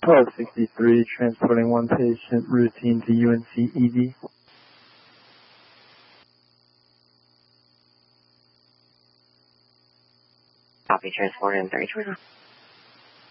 1263, transporting one patient, routine to UNC ED. Copy, transporting 32.